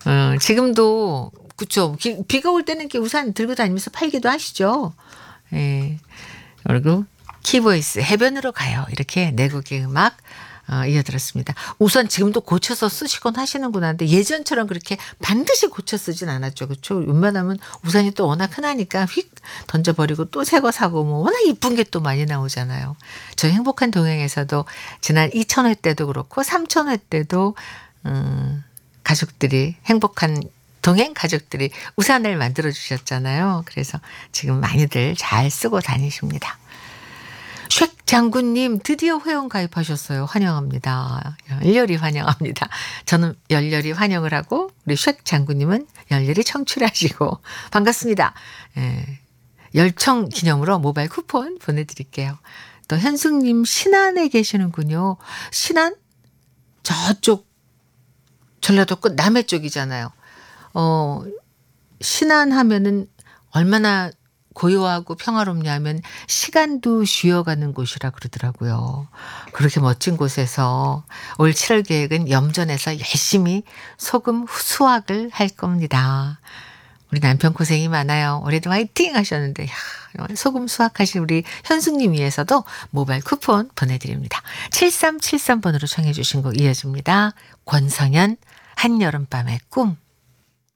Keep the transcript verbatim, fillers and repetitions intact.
어, 지금도 그쵸. 비, 비가 올 때는 이렇게 우산 들고 다니면서 팔기도 하시죠. 예. 그리고 키보이스 해변으로 가요. 이렇게 네 곡의 음악 어, 이어들었습니다. 우선 지금도 고쳐서 쓰시곤 하시는구나. 근데 예전처럼 그렇게 반드시 고쳐 쓰진 않았죠. 그렇죠? 웬만하면 우산이 또 워낙 흔하니까 휙 던져버리고 또 새 거 사고 뭐 워낙 이쁜 게 또 많이 나오잖아요. 저희 행복한 동행에서도 지난 이천 회 때도 그렇고 삼천 회 때도 음, 가족들이 행복한 동행 가족들이 우산을 만들어 주셨잖아요. 그래서 지금 많이들 잘 쓰고 다니십니다. 쉑 장군님 드디어 회원 가입하셨어요. 환영합니다. 열렬히 환영합니다. 저는 열렬히 환영을 하고 우리 쉑 장군님은 열렬히 청취하시고 반갑습니다. 예, 열청 기념으로 모바일 쿠폰 보내드릴게요. 또 현숙님 신안에 계시는군요. 신안? 저쪽 전라도 끝 남해 쪽이잖아요. 어, 신안 하면은 얼마나 고요하고 평화롭냐면 시간도 쉬어가는 곳이라 그러더라고요. 그렇게 멋진 곳에서 올 칠월 계획은 염전에서 열심히 소금 수확을 할 겁니다. 우리 남편 고생이 많아요. 올해도 화이팅 하셨는데 야, 소금 수확하신 우리 현숙님 위해서도 모바일 쿠폰 보내드립니다. 칠삼칠삼 번으로 청해 주신 곡 이어집니다. 권성현 한여름밤의 꿈.